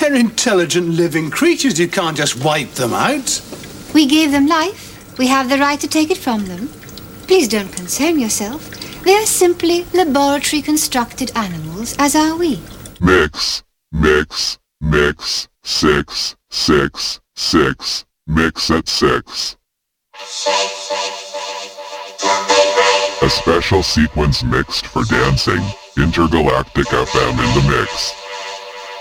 They're intelligent living creatures. You can't just wipe them out. We gave them life. We have the right to take it from them. Please don't concern yourself. They are simply laboratory-constructed animals, as are we. Mix, mix, mix, 6, 6, 6, mix at 6. A special sequence mixed for dancing. Intergalactic FM in the mix.